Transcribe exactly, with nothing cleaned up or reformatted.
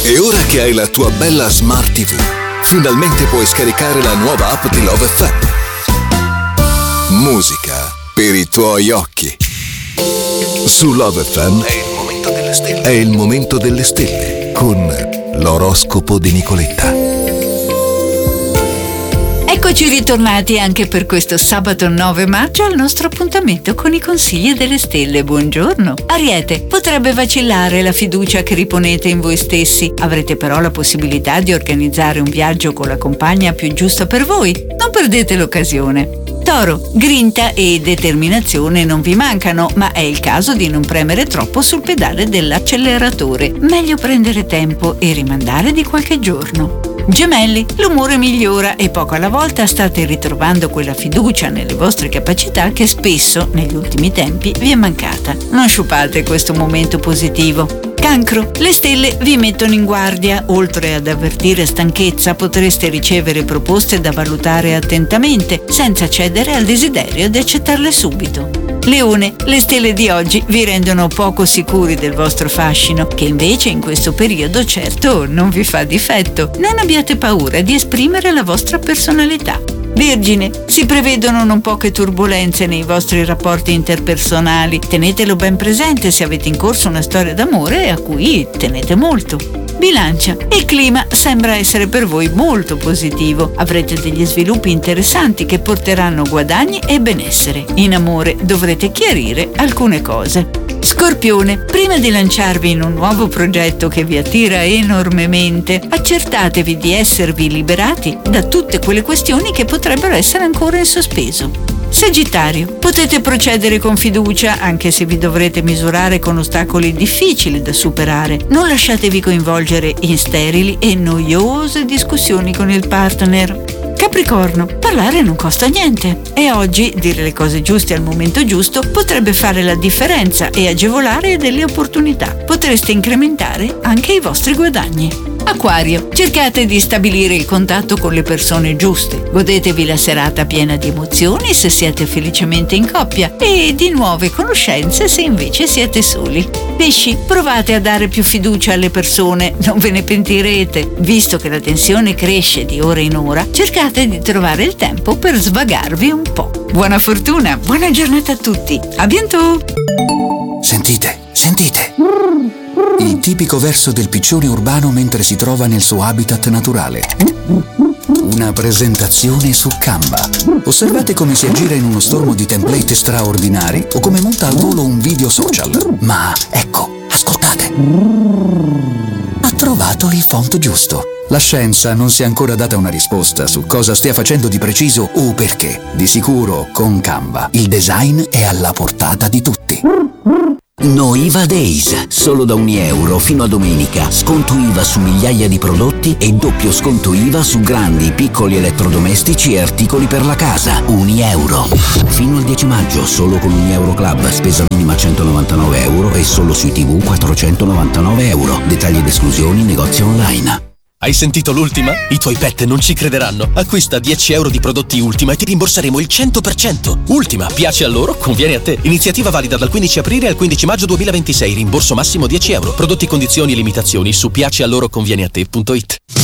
E ora che hai la tua bella Smart tivù, finalmente puoi scaricare la nuova app di Love F M. Musica per i tuoi occhi. Su Love F M è il momento delle stelle. È il momento delle stelle con l'oroscopo di Nicoletta. Eccoci ritornati anche per questo sabato nove maggio al nostro appuntamento con i consigli delle stelle. Buongiorno. Ariete, potrebbe vacillare la fiducia che riponete in voi stessi. Avrete però la possibilità di organizzare un viaggio con la compagna più giusta per voi. Non perdete l'occasione. Toro, grinta e determinazione non vi mancano, ma è il caso di non premere troppo sul pedale dell'acceleratore. Meglio prendere tempo e rimandare di qualche giorno. Gemelli, l'umore migliora e poco alla volta state ritrovando quella fiducia nelle vostre capacità che spesso, negli ultimi tempi, vi è mancata. Non sciupate questo momento positivo. Cancro, le stelle vi mettono in guardia. Oltre ad avvertire stanchezza, potreste ricevere proposte da valutare attentamente, senza cedere al desiderio di accettarle subito. Leone, le stelle di oggi vi rendono poco sicuri del vostro fascino, che invece in questo periodo certo non vi fa difetto. Non abbiate paura di esprimere la vostra personalità. Vergine, si prevedono non poche turbolenze nei vostri rapporti interpersonali. Tenetelo ben presente se avete in corso una storia d'amore a cui tenete molto. Bilancia, il clima sembra essere per voi molto positivo. Avrete degli sviluppi interessanti che porteranno guadagni e benessere. In amore dovrete chiarire alcune cose. Scorpione, prima di lanciarvi in un nuovo progetto che vi attira enormemente, accertatevi di esservi liberati da tutte quelle questioni che potrebbero essere ancora in sospeso. Sagittario, potete procedere con fiducia anche se vi dovrete misurare con ostacoli difficili da superare. Non lasciatevi coinvolgere in sterili e noiose discussioni con il partner. Capricorno, parlare non costa niente e oggi dire le cose giuste al momento giusto potrebbe fare la differenza e agevolare delle opportunità. Potreste incrementare anche i vostri guadagni. Acquario, cercate di stabilire il contatto con le persone giuste. Godetevi la serata piena di emozioni se siete felicemente in coppia e di nuove conoscenze se invece siete soli. Pesci, provate a dare più fiducia alle persone, non ve ne pentirete. Visto che la tensione cresce di ora in ora, cercate di trovare il tempo per svagarvi un po'. Buona fortuna, buona giornata a tutti. A bientôt! Sentite, sentite! Il tipico verso del piccione urbano mentre si trova nel suo habitat naturale. Una presentazione su Canva. Osservate come si aggira in uno stormo di template straordinari o come monta al volo un video social. Ma ecco, ascoltate. Ha trovato il font giusto. La scienza non si è ancora data una risposta su cosa stia facendo di preciso o perché. Di sicuro, con Canva, il design è alla portata di tutti. No I V A Days, solo da un euro fino a domenica. Sconto I V A su migliaia di prodotti e doppio sconto I V A su grandi, piccoli elettrodomestici e articoli per la casa. Un euro. Fino al dieci maggio, solo con un euro club, spesa minima centonovantanove euro e solo sui tivù quattrocentonovantanove euro. Dettagli ed esclusioni, negozi online. Hai sentito l'ultima? I tuoi pet non ci crederanno. Acquista dieci euro di prodotti Ultima e ti rimborseremo il cento per cento. Ultima, piace a loro, conviene a te. Iniziativa valida dal quindici aprile al quindici maggio duemilaventisei. Rimborso massimo dieci euro. Prodotti, condizioni e limitazioni su piacealloroconvieneate punto it.